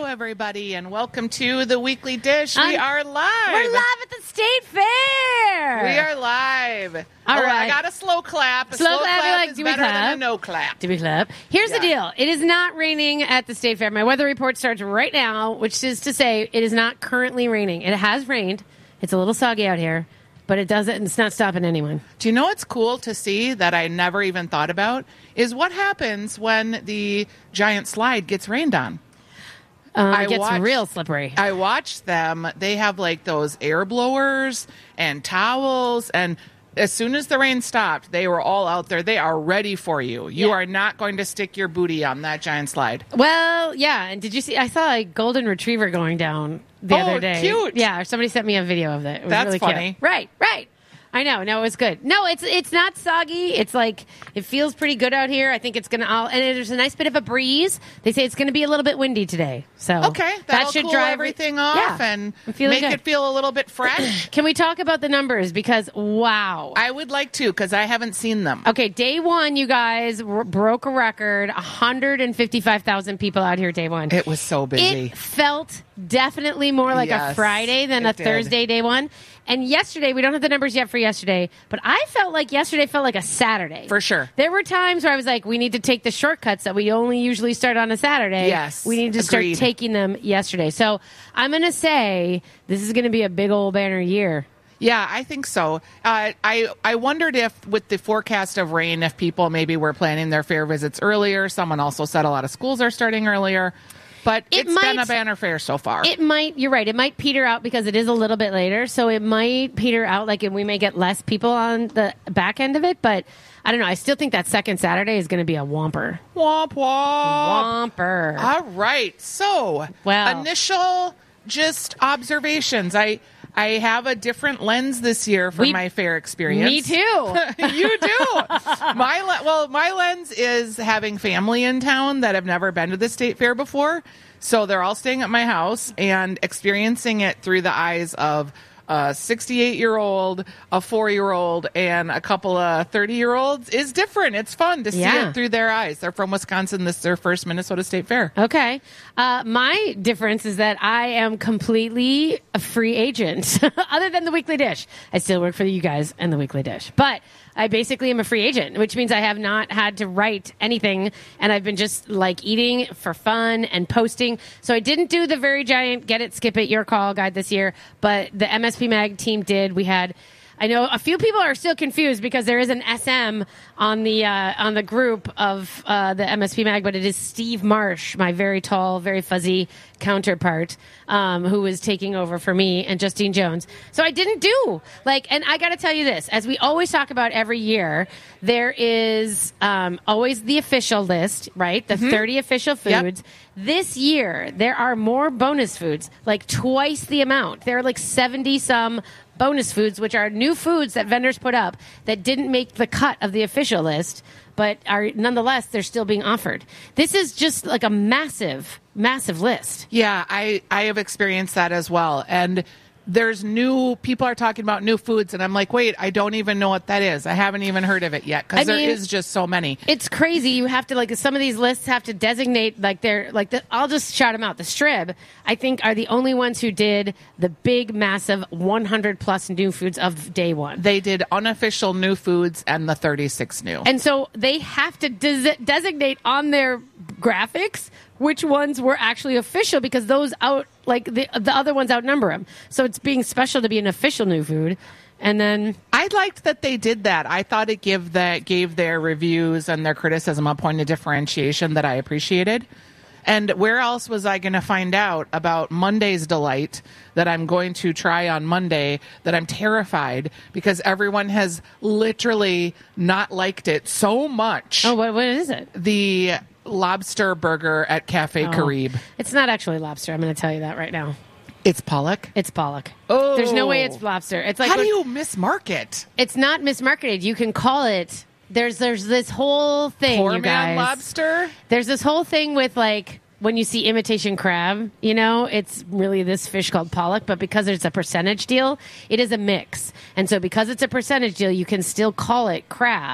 everybody, and welcome to the Weekly Dish. We are live. We're live at the State Fair. We are live. All right. I got a slow clap. A slow clap is better than a no clap. Do we clap? Here's the deal. It is not raining at the State Fair. My weather report starts right now, which is to say it is not currently raining. It has rained. It's a little soggy out here, but it's not stopping anyone. Do you know what's cool to see that I never even thought about is what happens when the giant slide gets rained on? It gets real slippery. I watched them. They have like those air blowers and towels, and as soon as the rain stopped, they were all out there. They are ready for you. You are not going to stick your booty on that giant slide. Well, yeah. And did you see? I saw a golden retriever going down the other day. Cute. Yeah, somebody sent me a video of it. It was That's really funny. Cute. Right. I know. No, it was good. No, it's not soggy. It's like it feels pretty good out here. I think it's gonna and there's a nice bit of a breeze. They say it's gonna be a little bit windy today. So okay, that should cool drive everything off and make good. it feel a little bit fresh. Can we talk about the numbers? Because wow, I would like to because I haven't seen them. Okay, day one, you guys broke a record. 155,000 people out here day one. It was so busy. It felt definitely more like a Friday than a Thursday day one. And yesterday, we don't have the numbers yet for yesterday, but I felt like yesterday felt like a Saturday. For sure. There were times where I was like, we need to take the shortcuts that we only usually start on a Saturday. Yes. We need to start taking them yesterday. So I'm going to say this is going to be a big old banner year. Yeah, I think so. I wondered if, with the forecast of rain, if people maybe were planning their fair visits earlier. Someone also said a lot of schools are starting earlier. But it's been a banner fair so far. You're right. It might peter out because it is a little bit later. So it might peter out, and we may get less people on the back end of it. But I don't know. I still think that second Saturday is going to be a whomper. Womp womp. Whomper. All right. So, initial just observations. I have a different lens this year for my fair experience. Me too. You do. My lens is having family in town that have never been to the state fair before. So they're all staying at my house and experiencing it through the eyes of a 68-year-old, a 4-year-old, and a couple of 30-year-olds is different. It's fun to see it through their eyes. They're from Wisconsin. This is their first Minnesota State Fair. Okay. My difference is that I am completely a free agent, other than the Weekly Dish. I still work for you guys and the Weekly Dish. But I basically am a free agent, which means I have not had to write anything, and I've been just eating for fun and posting. So I didn't do the very giant Get It, Skip It, Your Call guide this year, but the MSP Mag team did. I know a few people are still confused because there is an SM on the group of the MSP Mag, but it is Steve Marsh, my very tall, very fuzzy counterpart, who is taking over for me, and Justine Jones. So I didn't do and I got to tell you this, as we always talk about every year, there is always the official list, right? The 30 official foods. Yep. This year, there are more bonus foods, twice the amount. There are 70 some bonus foods, which are new foods that vendors put up that didn't make the cut of the official list, but are nonetheless, they're still being offered. This is just a massive, massive list. Yeah, I have experienced that as well. And there's people are talking about new foods, and I'm like, wait, I don't even know what that is. I haven't even heard of it yet because there is just so many. It's crazy. You have to some of these lists have to designate I'll just shout them out. The Strib, I think, are the only ones who did the big, massive 100 plus new foods of day one. They did unofficial new foods and the 36 new, and so they have to designate on their graphics which ones were actually official, because those the other ones outnumber them. So it's being special to be an official new food. And then I liked that they did that. I thought it gave their reviews and their criticism a point of differentiation that I appreciated. And where else was I going to find out about Monday's Delight that I'm going to try on Monday, that I'm terrified because everyone has literally not liked it so much? Oh, what is it? The lobster burger at Cafe Carib. It's not actually lobster. I'm going to tell you that right now. It's pollock? It's pollock. Oh. There's no way it's lobster. It's how do you mismarket? It's not mismarketed. You can call it. There's this whole thing, Poor you guys. man lobster? There's this whole thing with when you see imitation crab, it's really this fish called pollock, but because it's a percentage deal, it is a mix. And so because it's a percentage deal, you can still call it crab.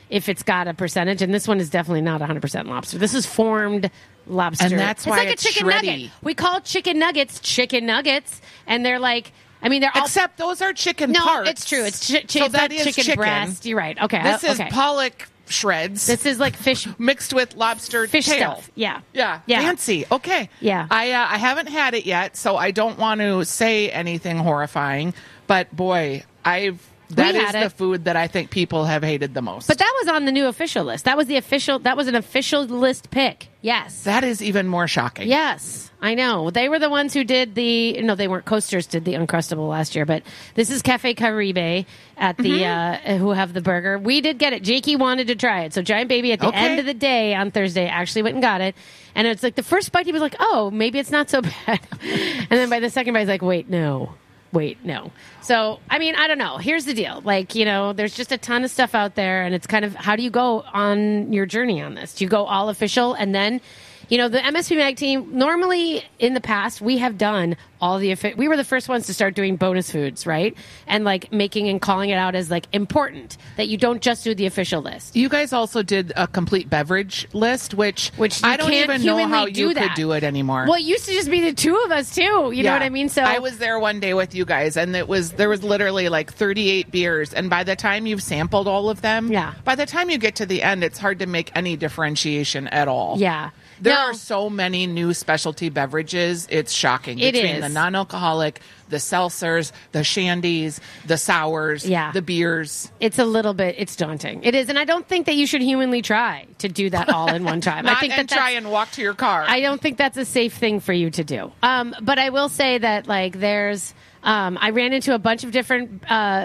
if it's got a percentage. And this one is definitely not 100% lobster. This is formed lobster. And that's why like it's a chicken shreddy. nugget. We call chicken nuggets, and they're like, I mean, they're all... Except those are chicken no, parts. it's true. It's so it's that not is chicken breast. You're right. Okay. This is okay. pollock shreds. This is like fish mixed with lobster fish tail. stuff. Yeah. Yeah. Yeah. Fancy. Okay. Yeah. I haven't had it yet, so I don't want to say anything horrifying. But boy, that is the food that I think people have hated the most. But that was on the new official list. That was an official list pick. Yes. That is even more shocking. Yes, I know. They were the ones who did no, they weren't. Coasters did the Uncrustable last year, but this is Cafe Caribe at the, who have the burger. We did get it. Jakey wanted to try it. So Giant Baby at the end of the day on Thursday actually went and got it. And it's like the first bite he was like, oh, maybe it's not so bad. And then by the second bite he's like, wait, no. So, I mean, I don't know. Here's the deal. Like, there's just a ton of stuff out there, and it's kind of, how do you go on your journey on this? Do you go all official and then... the MSP Mag team, normally in the past, we have done all the... We were the first ones to start doing bonus foods, right? And, like, making and calling it out as, like, important, that you don't just do the official list. You guys also did a complete beverage list, which I don't even know how you could do it anymore. Well, it used to just be the two of us, too. You know what I mean? So I was there one day with you guys, and there was literally, like, 38 beers, and by the time you've sampled all of them, by the time you get to the end, it's hard to make any differentiation at all. Yeah. There are so many new specialty beverages. It's shocking. Between the non-alcoholic, the seltzers, the shandies, the sours, the beers. It's daunting. It is. And I don't think that you should humanly try to do that all in one time. I think try and walk to your car. I don't think that's a safe thing for you to do. But I will say that, like, there's... I ran into a bunch of different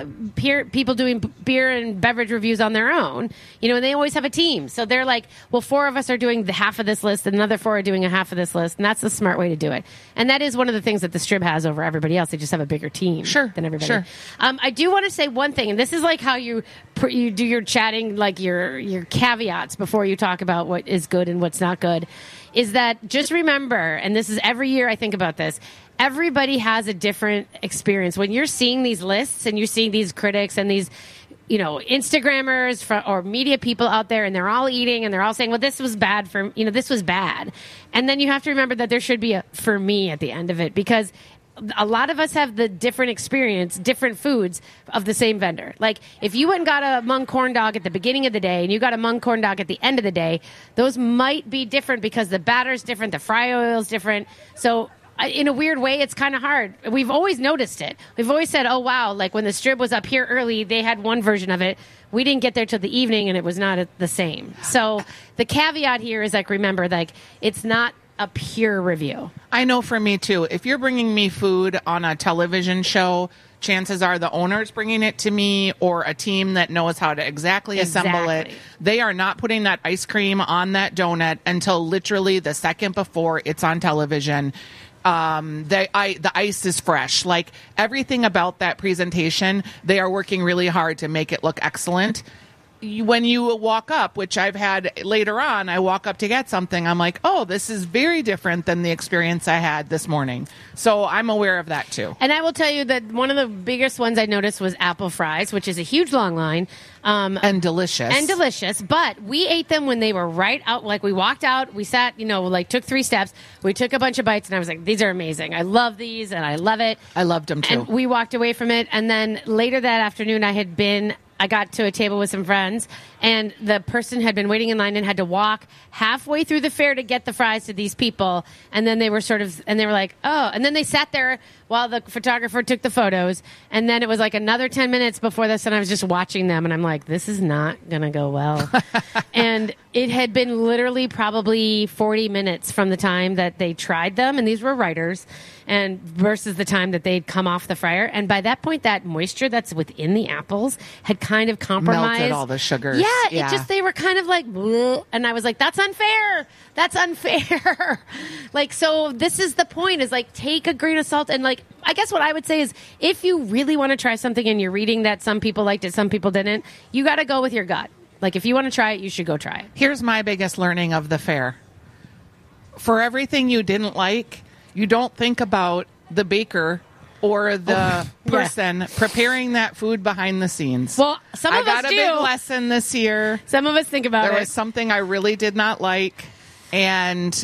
people doing beer and beverage reviews on their own, and they always have a team. So they're like, well, 4 of us are doing the half of this list, and another 4 are doing a half of this list, and that's the smart way to do it. And that is one of the things that the Strib has over everybody else. They just have a bigger team than everybody. Sure. I do want to say one thing, and this is like how you do your chatting, like your caveats before you talk about what is good and what's not good, is that just remember, and this is every year I think about this, everybody has a different experience. When you're seeing these lists and you're seeing these critics and these, Instagrammers or media people out there, and they're all eating and they're all saying, well, this was bad this was bad. And then you have to remember that there should be a for me at the end of it, because a lot of us have the different experience, different foods of the same vendor. Like, if you went and got a mung corn dog at the beginning of the day and you got a mung corn dog at the end of the day, those might be different because the batter's different, the fry oil's different. So in a weird way, it's kind of hard. We've always noticed it. We've always said, oh, wow, like when the Strib was up here early, they had one version of it. We didn't get there till the evening, and it was not the same. So the caveat here is, like, remember, like, it's not a pure review. I know for me, too. If you're bringing me food on a television show, chances are the owner's bringing it to me, or a team that knows how to exactly assemble it. They are not putting that ice cream on that donut until literally the second before it's on television. The ice is fresh. Like, everything about that presentation, they are working really hard to make it look excellent. When you walk up, which I've had later on, I walk up to get something, I'm like, oh, this is very different than the experience I had this morning. So I'm aware of that too. And I will tell you that one of the biggest ones I noticed was apple fries, which is a huge long line. And delicious. But we ate them when they were right out. Like, we walked out, we sat, took 3 steps. We took a bunch of bites, and I was like, these are amazing. I love these, and I love it. I loved them too. And we walked away from it. And then later that afternoon, I got to a table with some friends, and the person had been waiting in line and had to walk halfway through the fair to get the fries to these people. And then they were they were like, oh, and then they sat there while the photographer took the photos. And then it was like another 10 minutes before this, and I was just watching them, and I'm like, this is not going to go well. And it had been literally probably 40 minutes from the time that they tried them, and these were writers, and versus the time that they'd come off the fryer. And by that point, that moisture that's within the apples had kind of compromised. Melted all the sugars. Yeah. They were kind of like, bleh. And I was like, that's unfair. Like, so this is the point, is like, take a grain of salt. And like, I guess what I would say is, if you really want to try something and you're reading that some people liked it, some people didn't, you got to go with your gut. Like, if you want to try it, you should go try it. Here's my biggest learning of the fair. For everything you didn't like, you don't think about the baker or the person preparing that food behind the scenes. Well, some of us I got a do. big lesson this year. Some of us think about There it. was something I really did not like, and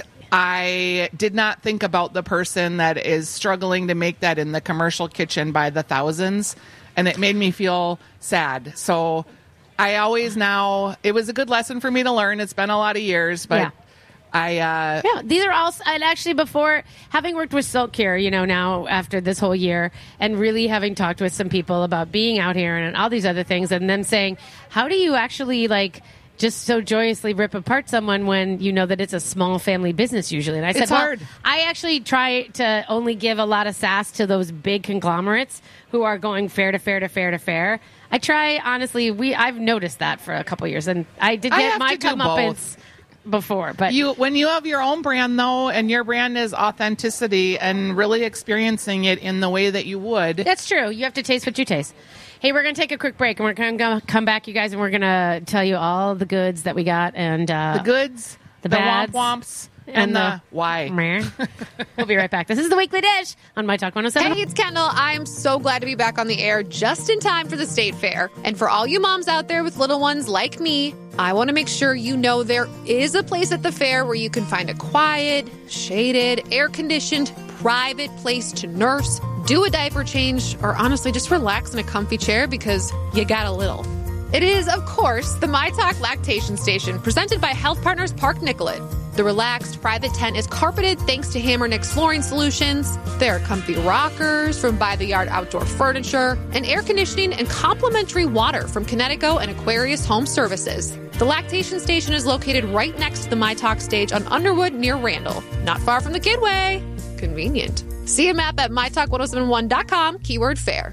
I did not think about the person that is struggling to make that in the commercial kitchen by the thousands, and it made me feel sad. So I always now, it was a good lesson for me to learn. It's been a lot of years, but Yeah, these are all, and actually before having worked with Silk Cure, now after this whole year, and really having talked with some people about being out here and all these other things, and them saying, how do you actually just so joyously rip apart someone when you know that it's a small family business usually? And I said, It's hard. I actually try to only give a lot of sass to those big conglomerates who are going fair to fair to fair to fair. I try, honestly, I've noticed that for a couple years, and I did I get have my to do comeuppance before, but when you have your own brand though, and your brand is authenticity and really experiencing it in the way that you would. that's true. You have to taste what you taste. Hey, we're going to take a quick break, and we're going to come back, you guys, and we're going to tell you all the goods that we got, and The goods, the the bads, womp womps, and and the the why. meh. We'll be right back. This is the Weekly Dish on My Talk 107. Hey, it's Kendall. I'm so glad to be back on the air just in time for the State Fair. And for all you moms out there with little ones like me, I want to make sure you know there is a place at the fair where you can find a quiet, shaded, air-conditioned, private place to nurse, do a diaper change, or honestly just relax in a comfy chair because you got a little. It is, of course, the My Talk Lactation Station, presented by Health Partners Park Nicollet. The relaxed private tent is carpeted thanks to Hammer Nick's Flooring Solutions. There are comfy rockers from By the Yard Outdoor Furniture, and air conditioning and complimentary water from Connecticut and Aquarius Home Services. The Lactation Station is located right next to the My Talk stage on Underwood near Randall, not far from the Kidway. Convenient. See a map at mytalk1071.com, keyword fair.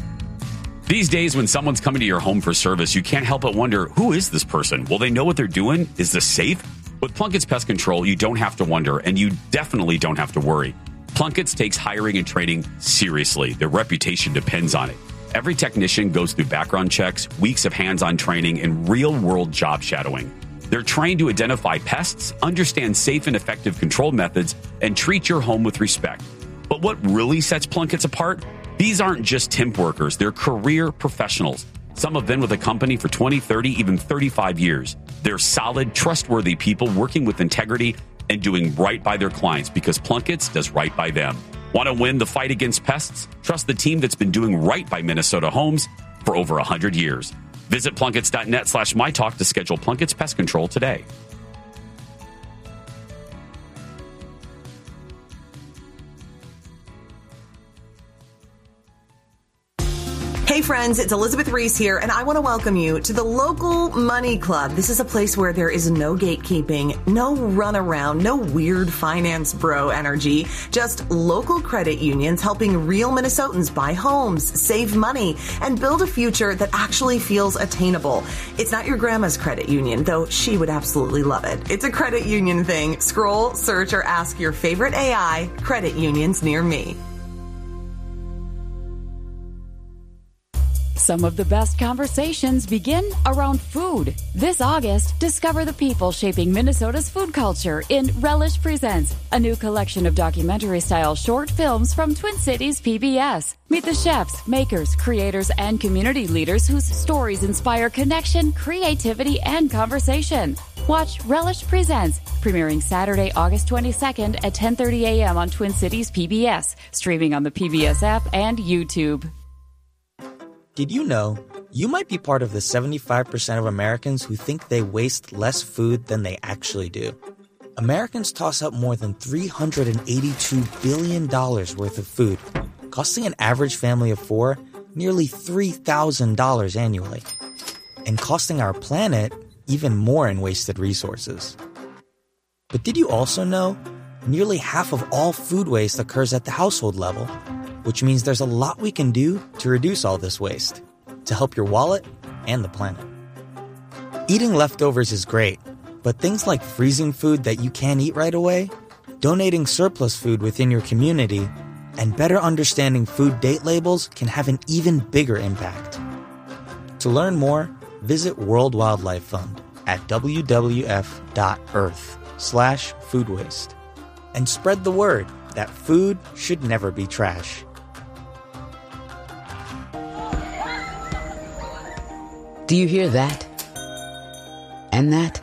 These days, when someone's coming to your home for service, you can't help but wonder, who is this person? Will they know what they're doing? Is this safe? With Plunkett's Pest Control, you don't have to wonder, and you definitely don't have to worry. Plunkett's takes hiring and training seriously. Their reputation depends on it. Every technician goes through background checks, weeks of hands-on training, and real-world job shadowing. They're trained to identify pests, understand safe and effective control methods, and treat your home with respect. But what really sets Plunkett's apart? These aren't just temp workers. They're career professionals. Some have been with a company for 20, 30, even 35 years. They're solid, trustworthy people working with integrity and doing right by their clients because Plunkett's does right by them. Want to win the fight against pests? Trust the team that's been doing right by Minnesota homes for over 100 years. Visit Plunketts.net/mytalk to schedule Plunkett's Pest Control today. Hey friends, it's Elizabeth Reese here, and I want to welcome you to the Local Money Club. This is a place where there is no gatekeeping, no runaround, no weird finance bro energy, just local credit unions helping real Minnesotans buy homes, save money, and build a future that actually feels attainable. It's not your grandma's credit union, though she would absolutely love it. It's a credit union thing. Scroll, search, or ask your favorite AI credit unions near me. Some of the best conversations begin around food. This August, discover the people shaping Minnesota's food culture in Relish Presents, a new collection of documentary-style short films from Twin Cities PBS. Meet the chefs, makers, creators, and community leaders whose stories inspire connection, creativity, and conversation. Watch Relish Presents, premiering Saturday, August 22nd at 10:30 a.m. on Twin Cities PBS, streaming on the PBS app and YouTube. Did you know you might be part of the 75% of Americans who think they waste less food than they actually do? Americans toss out more than $382 billion worth of food, costing an average family of four nearly $3,000 annually, and costing our planet even more in wasted resources. But did you also know nearly half of all food waste occurs at the household level? Which means there's a lot we can do to reduce all this waste, to help your wallet and the planet. Eating leftovers is great, but things like freezing food that you can't eat right away, donating surplus food within your community, and better understanding food date labels can have an even bigger impact. To learn more, visit World Wildlife Fund at wwf.earth/food waste and spread the word that food should never be trash. Do you hear that? And that?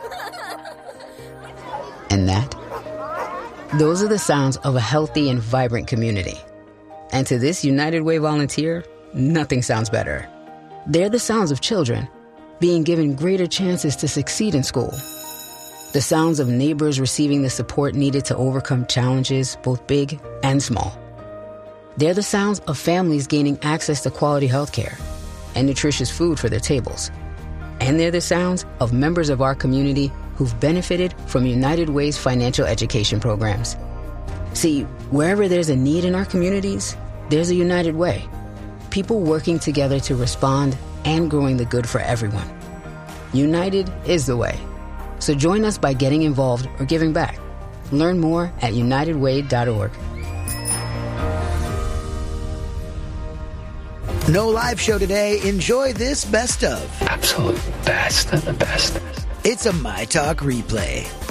And that? Those are the sounds of a healthy and vibrant community. And to this United Way volunteer, nothing sounds better. They're the sounds of children being given greater chances to succeed in school. The sounds of neighbors receiving the support needed to overcome challenges, both big and small. They're the sounds of families gaining access to quality health care and nutritious food for their tables. And they're the sounds of members of our community who've benefited from United Way's financial education programs. See, wherever there's a need in our communities, there's a United Way. People working together to respond and growing the good for everyone. United is the way. So join us by getting involved or giving back. Learn more at unitedway.org. No live show today. Enjoy this best of. Absolute best of the best. It's a My Talk replay.